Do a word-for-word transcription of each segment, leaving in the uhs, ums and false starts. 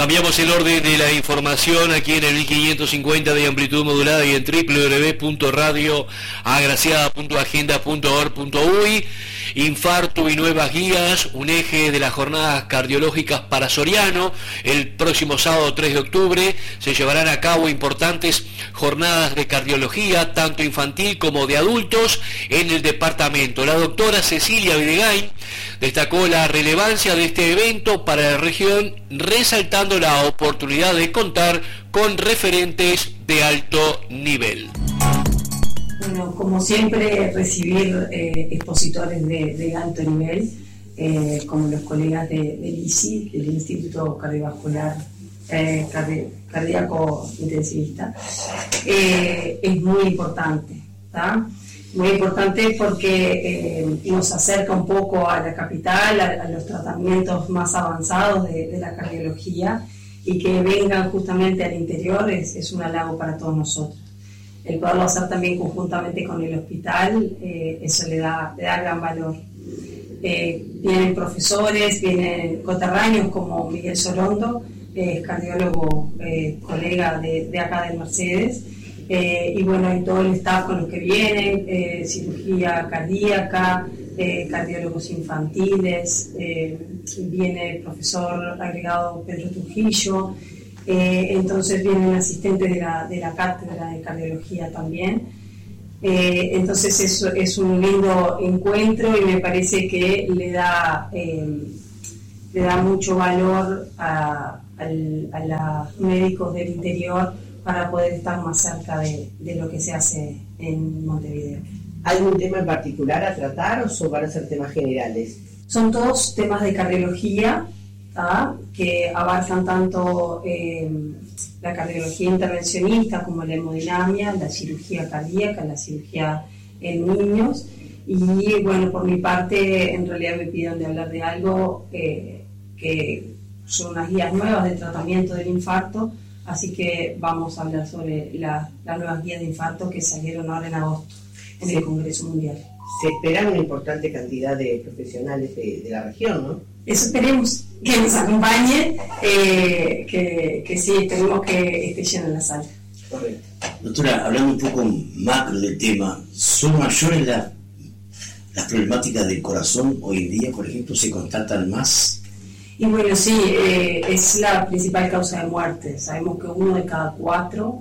Cambiamos el orden de la información aquí en el mil quinientos cincuenta de amplitud modulada y en doble u doble u doble u punto radio agraciada punto agenda punto org punto uy. Infarto y nuevas guías, un eje de las jornadas cardiológicas para Soriano. El próximo sábado tres de octubre se llevarán a cabo importantes jornadas de cardiología, tanto infantil como de adultos, en el departamento. La doctora Cecilia Videgain destacó la relevancia de este evento para la región, resaltando la oportunidad de contar con referentes de alto nivel. Bueno, como siempre, recibir eh, expositores de, de alto nivel, eh, como los colegas de, del I C I, del Instituto Cardiovascular eh, Cardi, Cardíaco Intensivista, eh, es muy importante, ¿tá? Muy importante porque eh, nos acerca un poco a la capital, a, a los tratamientos más avanzados de, de la cardiología, y que vengan justamente al interior es, es un halago para todos nosotros. El poderlo hacer también conjuntamente con el hospital, eh, eso le da, le da gran valor. Eh, vienen profesores, vienen coterráneos como Miguel Sorondo, eh, cardiólogo, eh, colega de, de acá del Mercedes, eh, y bueno, y todo el staff con los que vienen, eh, cirugía cardíaca, eh, cardiólogos infantiles, eh, viene el profesor agregado Pedro Trujillo. Eh, entonces vienen asistentes de la, de la cátedra de cardiología también. Eh, entonces eso es un lindo encuentro y me parece que le da, eh, le da mucho valor a, a, a los médicos del interior para poder estar más cerca de, de lo que se hace en Montevideo. ¿Hay un tema en particular a tratar o son, van a ser temas generales? Son todos temas de cardiología, ¿ah? Que abarcan tanto eh, la cardiología intervencionista como la hemodinamia, la cirugía cardíaca, la cirugía en niños. Y bueno, por mi parte, en realidad me pidieron de hablar de algo eh, que son unas guías nuevas de tratamiento del infarto, así que vamos a hablar sobre la, las nuevas guías de infarto que salieron ahora en agosto en sí. el Congreso Mundial. Se espera una importante cantidad de profesionales de, de la región, ¿no? Eso esperemos, que nos acompañe, eh, que, que sí, esperemos que esté llena la sala. Correcto. Doctora, hablando un poco macro del tema, ¿son mayores la, las problemáticas del corazón hoy en día, por ejemplo, se constatan más? Y bueno, sí, eh, es la principal causa de muerte. Sabemos que uno de cada cuatro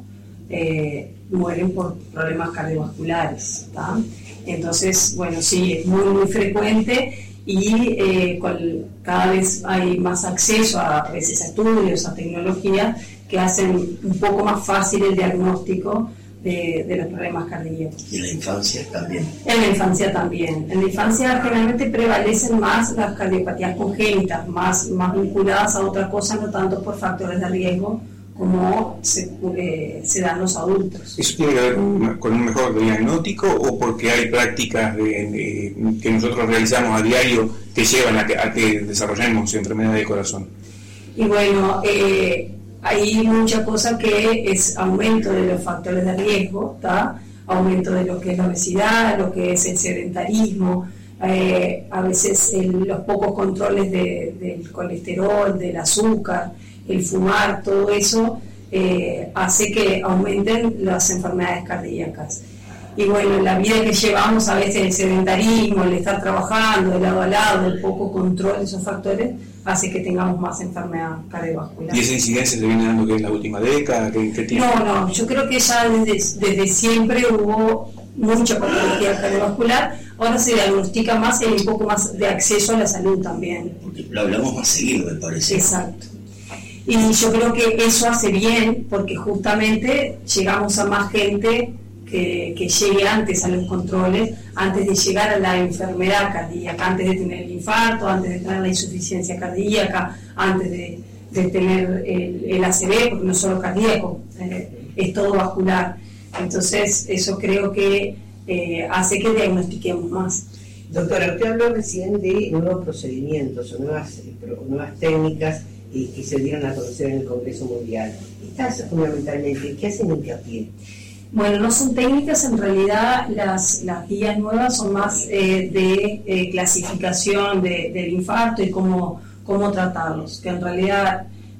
eh, mueren por problemas cardiovasculares, ¿tá? Entonces, bueno, sí, es muy, muy frecuente. Y eh, con, cada vez hay más acceso a, a veces a estudios, a tecnología que hacen un poco más fácil el diagnóstico de, de los problemas cardíacos. ¿Y en la infancia también? En la infancia también. En la infancia generalmente prevalecen más las cardiopatías congénitas, más, más vinculadas a otra cosa, no tanto por factores de riesgo como se, eh, se dan los adultos. ¿Eso tiene que ver con un mejor diagnóstico o porque hay prácticas de, de, que nosotros realizamos a diario que llevan a que, a que desarrollemos enfermedades del corazón? Y bueno, eh, hay mucha cosa que es aumento de los factores de riesgo, ¿tá? Aumento de lo que es la obesidad, lo que es el sedentarismo, eh, a veces el, los pocos controles de, del colesterol, del azúcar, el fumar, todo eso eh, hace que aumenten las enfermedades cardíacas. Y bueno, la vida que llevamos, a veces el sedentarismo, el estar trabajando de lado a lado, el poco control de esos factores, hace que tengamos más enfermedad cardiovascular. ¿Y esa incidencia se viene dando que en la última década? ¿Qué, qué tiempo? No, no, yo creo que ya desde, desde siempre hubo mucha patología cardiovascular. Ahora se diagnostica más y hay un poco más de acceso a la salud también. Porque lo hablamos más seguido, me parece. Exacto. Y yo creo que eso hace bien porque justamente llegamos a más gente que, que llegue antes a los controles, antes de llegar a la enfermedad cardíaca, antes de tener el infarto, antes de tener la insuficiencia cardíaca, antes de, de tener el, el A C V, porque no es solo cardíaco, eh, es todo vascular. Entonces eso creo que eh, hace que diagnostiquemos más. Doctora, usted habló recién de nuevos procedimientos o nuevas, nuevas técnicas y que se dieron a conocer en el Congreso Mundial. Estas fundamentalmente, ¿qué hacen hincapié? Bueno, no son técnicas, en realidad las, las guías nuevas son más eh, de eh, clasificación de, del infarto y cómo, cómo tratarlos, que en realidad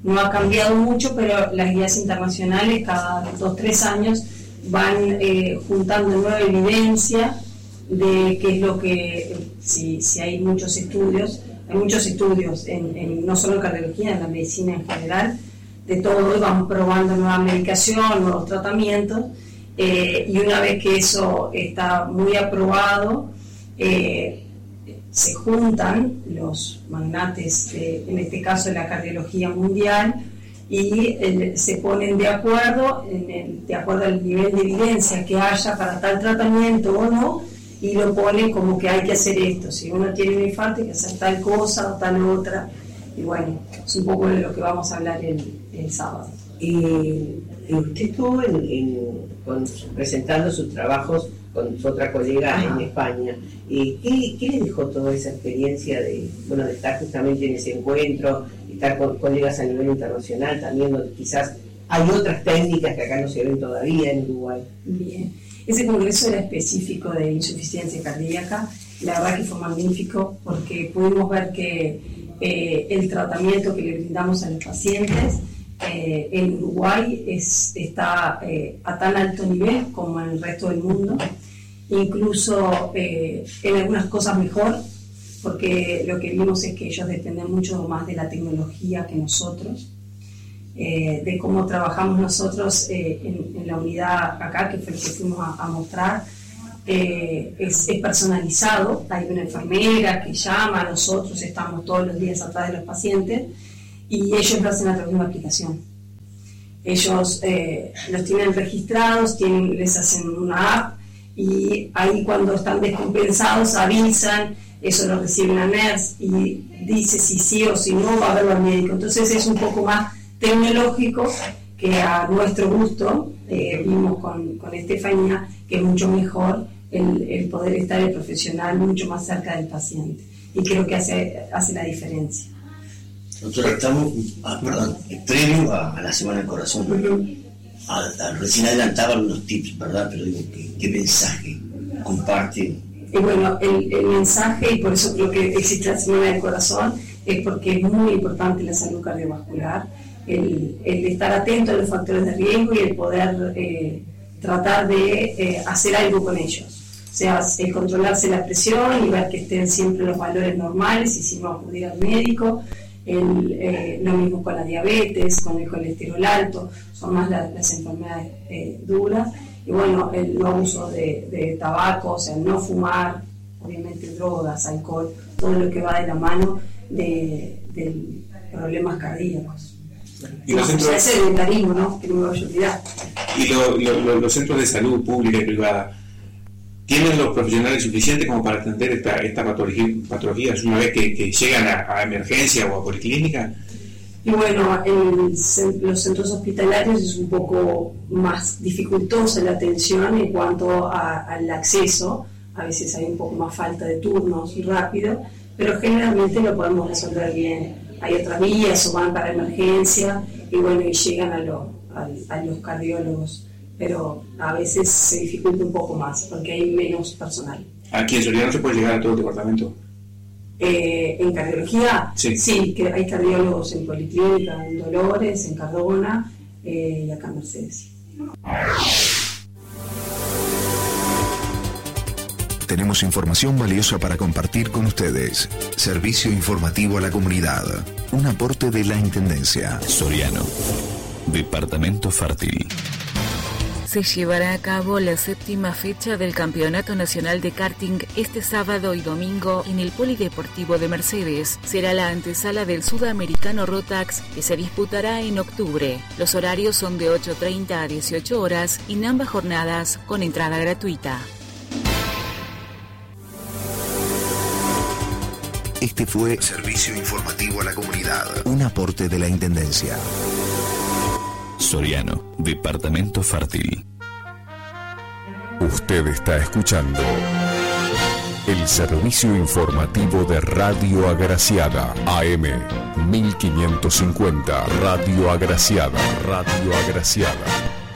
no ha cambiado mucho, pero las guías internacionales cada dos, tres años van eh, juntando nueva evidencia de qué es lo que, si, si hay muchos estudios, hay muchos estudios, en, en, no solo en cardiología, en la medicina en general, de todo, y vamos probando nueva medicación, nuevos tratamientos, eh, y una vez que eso está muy aprobado, eh, se juntan los magnates, de, en este caso de la cardiología mundial, y el, se ponen de acuerdo, en el, de acuerdo al nivel de evidencia que haya para tal tratamiento o no, y lo ponen como que hay que hacer esto. Si uno tiene un infarto, hay que hacer tal cosa o tal otra. Y bueno, es un poco de lo que vamos a hablar el, el sábado. Eh, usted estuvo en, en, con, presentando sus trabajos con su otra colega Ajá. en España. Eh, ¿qué, ¿Qué le dejó toda esa experiencia de, bueno, de estar justamente en ese encuentro, estar con colegas a nivel internacional también, donde quizás hay otras técnicas que acá no se ven todavía en Uruguay? Bien, ese congreso era específico de insuficiencia cardíaca. La verdad que fue magnífico porque pudimos ver que eh, el tratamiento que le brindamos a los pacientes eh, en Uruguay es, está eh, a tan alto nivel como en el resto del mundo, incluso eh, en algunas cosas mejor, porque lo que vimos es que ellos dependen mucho más de la tecnología que nosotros, eh, de cómo trabajamos nosotros eh, en, en la unidad acá, que fue el que fuimos a, a mostrar. Eh, es, es personalizado, hay una enfermera que llama a nosotros, estamos todos los días atrás de los pacientes y ellos lo hacen a través de una aplicación. Ellos eh, los tienen registrados, tienen, les hacen una app y ahí cuando están descompensados avisan, eso lo recibe una nurse y dice si sí o si no va a verlo al médico. Entonces es un poco más tecnológico que a nuestro gusto, eh, vimos con, con Estefanía, que es mucho mejor el, el poder estar el profesional mucho más cerca del paciente. Y creo que hace, hace la diferencia. Doctora, estamos, ah, perdón, previo a, a la Semana del Corazón. Uh-huh. a, a, recién adelantaban unos tips, ¿verdad? Pero digo, ¿qué, qué mensaje comparte? Y bueno, el, el mensaje, y por eso creo que existe la Semana del Corazón, es porque es muy importante la salud cardiovascular, el, el estar atento a los factores de riesgo y el poder eh, tratar de eh, hacer algo con ellos. O sea, el controlarse la presión y ver que estén siempre los valores normales y si no acudir al médico. El, eh, lo mismo con la diabetes, con el colesterol alto, son más la, las enfermedades eh, duras. Y bueno, el no uso de, de tabaco, o sea, no fumar, obviamente drogas, alcohol, todo lo que va de la mano de, de problemas cardíacos. Y los no, centros... o sea, ese sedentarismo, ¿no? Que no me voy a olvidar. Y lo, lo, lo, los centros de salud pública y privada, ¿tienen los profesionales suficientes como para atender esta, esta patología, patologías una vez que, que llegan a, a emergencia o a policlínica? Y bueno, en los centros hospitalarios es un poco más dificultosa la atención en cuanto a, al acceso. A veces hay un poco más falta de turnos y rápido, pero generalmente lo podemos resolver bien. Hay otras vías o van para emergencia y bueno, y llegan a, lo, a, a los cardiólogos, pero a veces se dificulta un poco más porque hay menos personal. ¿Aquí en Soriano se puede llegar a todo el departamento? Eh, en cardiología, sí. sí, que hay cardiólogos en Policlínica, en Dolores, en Cardona eh, y acá en Mercedes. Tenemos información valiosa para compartir con ustedes. Servicio informativo a la comunidad. Un aporte de la Intendencia. Soriano, Departamento Fértil. Se llevará a cabo la séptima fecha del Campeonato Nacional de Karting este sábado y domingo en el Polideportivo de Mercedes. Será la antesala del Sudamericano Rotax que se disputará en octubre. Los horarios son de ocho treinta a dieciocho horas y en ambas jornadas con entrada gratuita. Este fue Servicio Informativo a la Comunidad. Un aporte de la Intendencia. Soriano, Departamento Fértil. Usted está escuchando el servicio informativo de Radio Agraciada, A M mil quinientos cincuenta, Radio Agraciada, Radio Agraciada.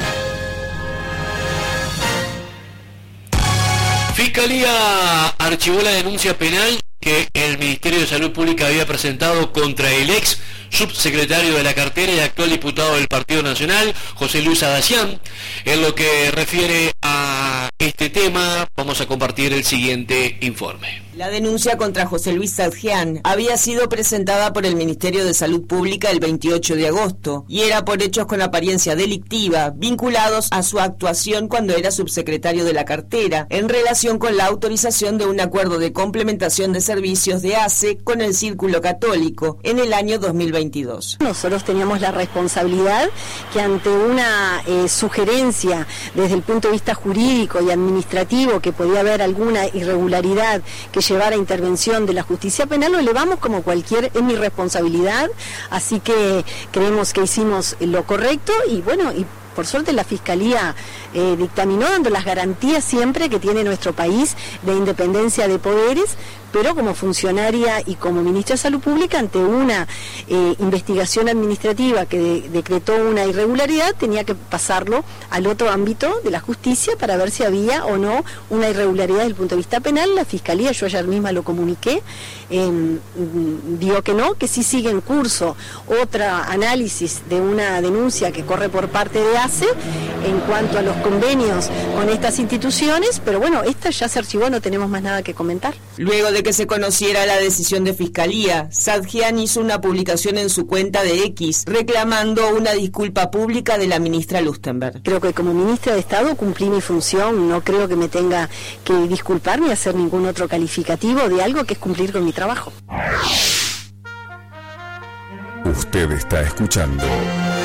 Fiscalía archivó la denuncia penal que el Ministerio de Salud Pública había presentado contra el ex subsecretario de la cartera y actual diputado del Partido Nacional, José Luis Adacián. En lo que refiere a este tema, vamos a compartir el siguiente informe. La denuncia contra José Luis Adacián había sido presentada por el Ministerio de Salud Pública el veintiocho de agosto y era por hechos con apariencia delictiva vinculados a su actuación cuando era subsecretario de la cartera en relación con la autorización de un acuerdo de complementación de servicios de A C E con el Círculo Católico en el año dos mil veintidós. Nosotros teníamos la responsabilidad que ante una eh, sugerencia desde el punto de vista jurídico y administrativo que podía haber alguna irregularidad que llevar a intervención de la justicia penal, lo elevamos como cualquier, es mi responsabilidad, así que creemos que hicimos lo correcto y bueno, y por suerte la Fiscalía eh, dictaminó dando las garantías siempre que tiene nuestro país de independencia de poderes, pero como funcionaria y como ministra de Salud Pública, ante una eh, investigación administrativa que de, decretó una irregularidad, tenía que pasarlo al otro ámbito de la justicia para ver si había o no una irregularidad desde el punto de vista penal. La Fiscalía, yo ayer misma lo comuniqué, eh, dijo que no, que sí sigue en curso otro análisis de una denuncia que corre por parte de A C E en cuanto a los convenios con estas instituciones, pero bueno, esta ya se archivó, no tenemos más nada que comentar. Luego de que se conociera la decisión de Fiscalía, Sadjian hizo una publicación en su cuenta de X reclamando una disculpa pública de la ministra Lustenberg. Creo que como ministra de Estado cumplí mi función, no creo que me tenga que disculpar ni hacer ningún otro calificativo de algo que es cumplir con mi trabajo. Usted está escuchando